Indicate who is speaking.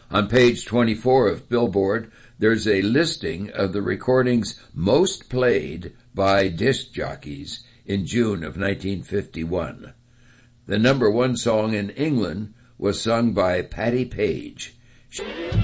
Speaker 1: On page 24 of Billboard, there's a listing of the recordings most played by disc jockeys in June of 1951. The number one song in England was sung by Patti Page.